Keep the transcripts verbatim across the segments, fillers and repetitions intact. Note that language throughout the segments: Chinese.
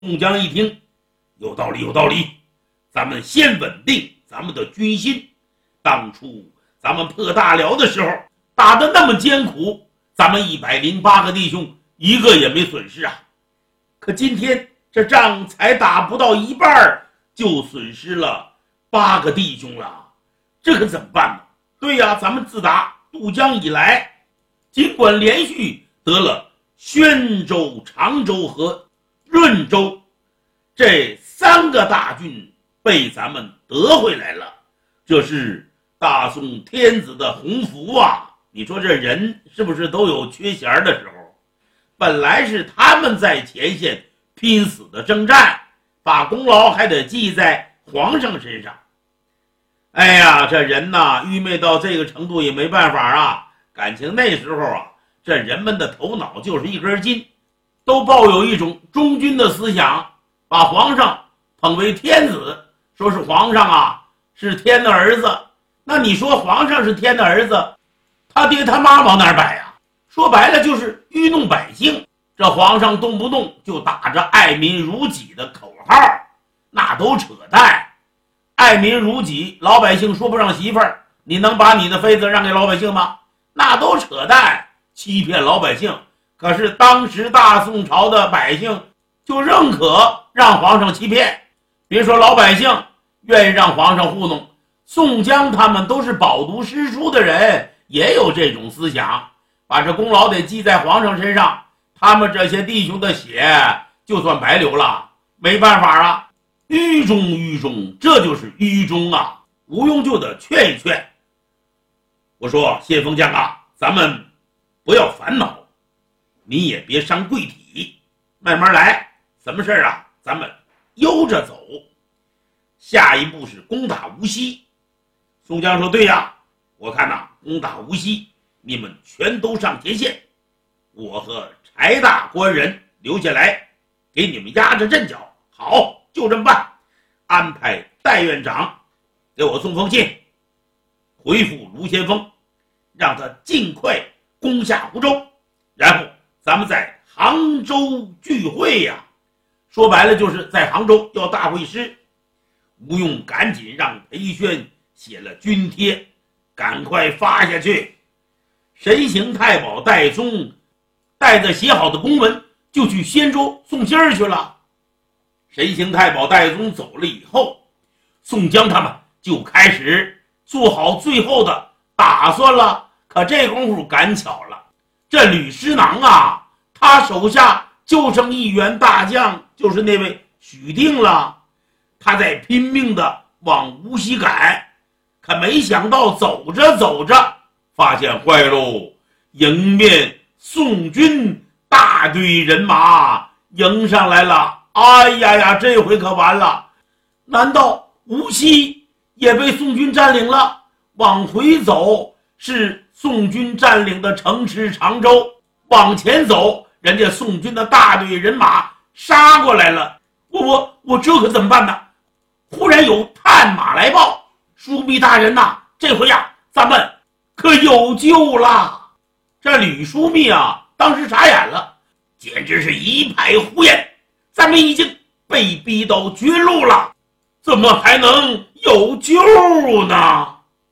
宋江一听，有道理有道理，咱们先稳定咱们的军心。当初咱们破大辽的时候打得那么艰苦，咱们一百零八个弟兄一个也没损失啊。可今天这仗才打不到一半，就损失了八个弟兄了，这可怎么办呢？对呀，咱们自打渡江以来，尽管连续得了宣州、常州和润州这三个大郡被咱们得回来了，这是大宋天子的鸿福啊！你说这人是不是都有缺弦的时候？本来是他们在前线拼死的征战，把功劳还得记在皇上身上。哎呀，这人呐，愚昧到这个程度也没办法啊！感情那时候啊，这人们的头脑就是一根筋，都抱有一种忠君的思想，把皇上捧为天子，说是皇上啊是天的儿子。那你说皇上是天的儿子，他爹他妈往哪儿摆呀？说白了就是愚弄百姓。这皇上动不动就打着爱民如己的口号，那都扯淡。爱民如己，老百姓说不上媳妇儿，你能把你的妃子让给老百姓吗？那都扯淡，欺骗老百姓。可是当时大宋朝的百姓就认可让皇上欺骗，别说老百姓愿意让皇上糊弄，宋江他们都是饱读诗书的人，也有这种思想，把这功劳得记在皇上身上，他们这些弟兄的血就算白流了。没办法啊，愚忠愚忠，这就是愚忠啊！吴用就得劝一劝。我说谢峰将啊，咱们不要烦恼，你也别伤贵体，慢慢来。什么事儿啊？咱们悠着走。下一步是攻打无锡。宋江说：“对呀，我看呐，攻打无锡，你们全都上前线，我和柴大官人留下来，给你们压着阵脚。好，就这么办。安排戴院长给我送封信，回复卢先锋，让他尽快攻下湖州，然后咱们在杭州聚会呀。”说白了就是在杭州要大会师。吴用赶紧让裴宣写了军帖，赶快发下去。神行太保戴宗带着写好的公文就去仙州送信儿去了。神行太保戴宗走了以后，宋江他们就开始做好最后的打算了。可这功夫赶巧了，这吕师囊啊，他手下就剩一员大将，就是那位许定了。他在拼命的往无锡赶，可没想到走着走着发现坏喽，迎面宋军大队人马迎上来了。哎呀呀，这回可完了！难道无锡也被宋军占领了？往回走是宋军占领的城池常州，往前走人家宋军的大队人马杀过来了。我我我这可怎么办呢？忽然有探马来报，枢密大人呐、啊，这回呀咱们可有救了。这吕枢密啊当时傻眼了，简直是一派胡言，咱们已经被逼到绝路了，怎么还能有救呢？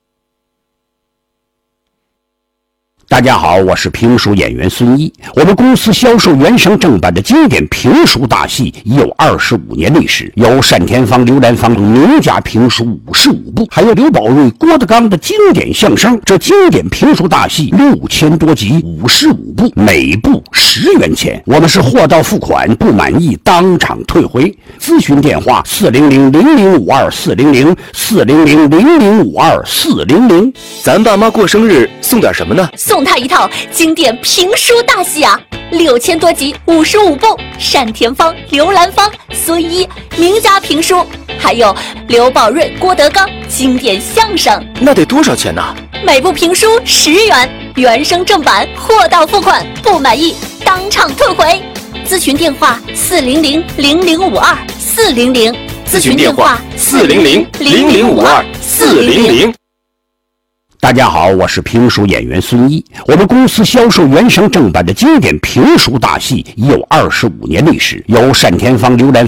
大家好，我是评书演员孙一。我们公司销售原声正版的经典评书大戏已有二十五年历史，有单田芳、刘兰芳名家评书五十五部，还有刘宝瑞、郭德纲的经典相声。这经典评书大戏六千多集，五十五部，每部十元钱。我们是货到付款，不满意当场退回。咨询电话：四零零零零五二四零零四零零零零五二四零零。 咱爸妈过生日送点什么呢？ 送他一套经典评书大戏啊，六千多集，五十五部，单田芳、刘兰芳、孙一名家评书，还有刘宝瑞、郭德纲经典相声。 那得多少钱呢？ 每部评书十元，原声正版，货到付款，不满意当场退回。咨询电话：四零零零零五二四零零。 咨询电话：四零零零零五二四零零。 大家好，我是评书演员孙一。我们公司销售原声正版的经典评书大戏已有二十五年历史，由单田芳、刘兰